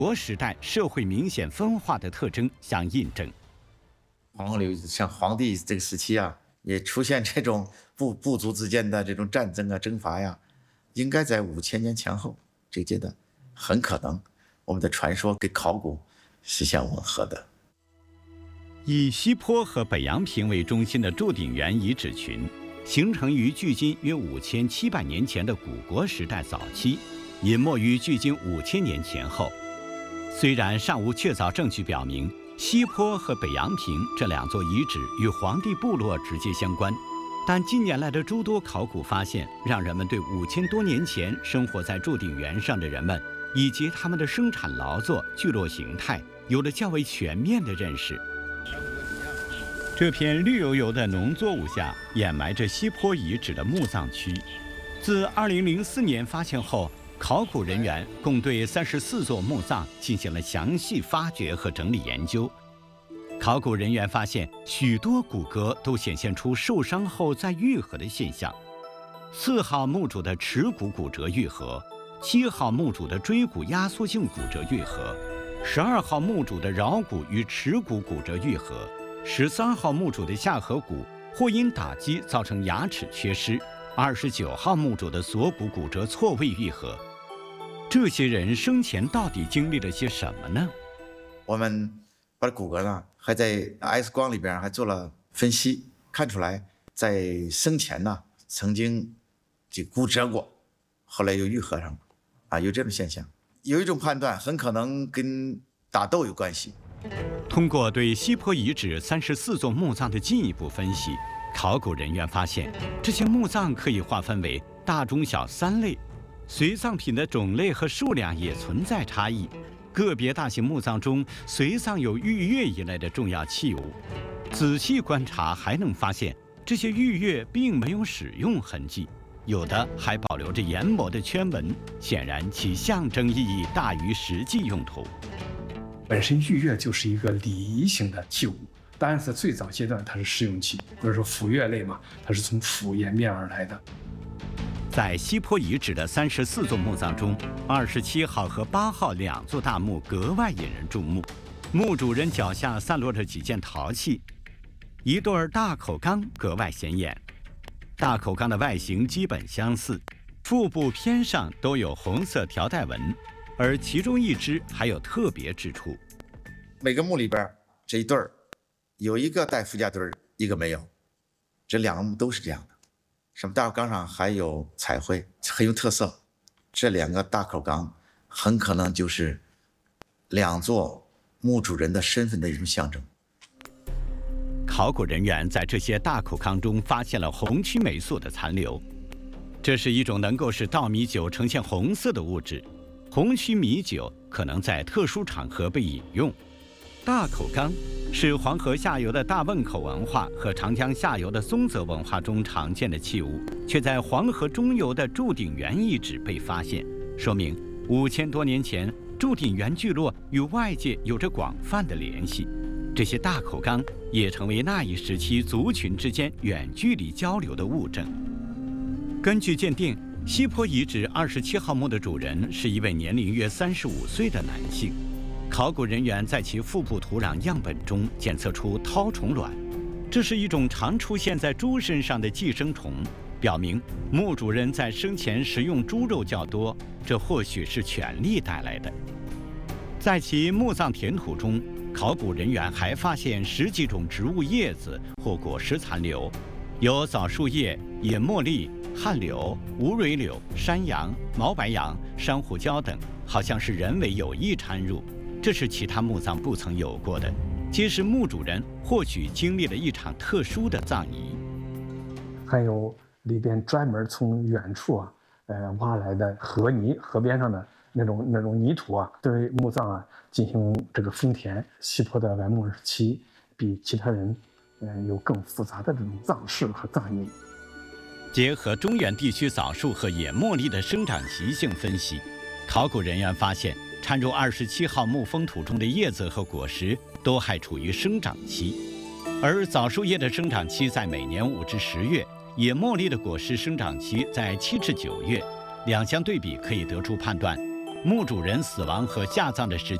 国时代社会明显分化的特征相印证。 黄河流域像黄帝这个时期啊，也出现这种部族之间的这种战争啊、征伐呀，应该在5000年前后这个阶段，很可能我们的传说跟考古是相吻合的。 以西坡和北阳平为中心的祝鼎原遗址群，形成于距今约5700年前的古国时代早期，隐没于距今5000年前后。虽然尚无确凿证据表明西坡和北阳平这2座遗址与黄帝部落直接相关，但近年来的诸多考古发现，让人们对5000多年前生活在祝鼎原上的人们以及他们的生产劳作、聚落形态有了较为全面的认识。这片绿油油的农作物下掩埋着西坡遗址的墓葬区。自2004年发现后，考古人员共对34座墓葬进行了详细发掘和整理研究。考古人员发现，许多骨骼都显现出受伤后再愈合的现象。4号墓主的耻骨骨折愈合，7号墓主的椎骨压缩性骨折愈合，12号墓主的桡骨与耻骨骨折愈合，13号墓主的下颌骨或因打击造成牙齿缺失，29号墓主的锁骨骨折错位愈合。这些人生前到底经历了些什么呢？ 我们把骨骼呢，还在 X 光里边还做了分析，看出来在生前呢曾经就骨折过，后来又愈合上了，啊，有这种现象。有一种判断，很可能跟打斗有关系。 通过对西坡遗址34座墓葬的进一步分析，考古人员发现，这些墓葬可以划分为大、中、小3类，随葬品的种类和数量也存在差异。个别大型墓葬中随葬有玉钺一类的重要器物，仔细观察还能发现，这些玉钺并没有使用痕迹，有的还保留着研磨的圈纹，显然其象征意义大于实际用途。 本身玉钺就是一个礼仪型的器物，当然在最早阶段它是实用器，比如说斧钺类嘛，它是从斧演变而来的。 在西坡遗址的34座墓葬中，27号和8号2座大墓格外引人注目，墓主人脚下散落着几件陶器，一对大口缸格外显眼。大口缸的外形基本相似，腹部偏上都有红色条带纹，而其中一只还有特别之处。 每个墓里边这一对儿有一个带附加墩儿，一个没有，这2个墓都是这样的。什么大口缸上还有彩绘，很有特色。这2个大口缸很可能就是2座墓主人的身份的一种象征。 考古人员在这些大口缸中发现了红曲霉素的残留，这是一种能够使稻米酒呈现红色的物质。红曲米酒可能在特殊场合被饮用。大口缸是黄河下游的大汶口文化和长江下游的松泽文化中常见的器物，却在黄河中游的祝鼎原遗址被发现，说明5000多年前祝鼎原聚落与外界有着广泛的联系。这些大口缸也成为那一时期族群之间远距离交流的物证。根据鉴定，西坡遗址27号墓的主人是一位年龄约35岁的男性。考古人员在其腹部土壤样本中检测出绦虫卵，这是一种常出现在猪身上的寄生虫，表明墓主人在生前食用猪肉较多，这或许是权力带来的。在其墓葬填土中，考古人员还发现10几种植物叶子或果实残留，有枣树叶、野茉莉、旱柳、无蕊柳、山杨、毛白杨、珊瑚礁等，好像是人为有意掺入。这是其他墓葬不曾有过的，揭示墓主人或许经历了一场特殊的葬仪。 还有里边专门从远处挖来的河泥，河边上的那种泥土啊，对墓葬啊进行这个封填。西坡的完墓时期比其他人有更复杂的这种葬式和葬仪。 结合中原地区枣树和野茉莉的生长习性分析，考古人员发现掺入27号墓封土中的叶子和果实都还处于生长期，而枣树叶的生长期在每年5至10月，野茉莉的果实生长期在7至9月。两相对比可以得出判断， 墓主人死亡和下葬的时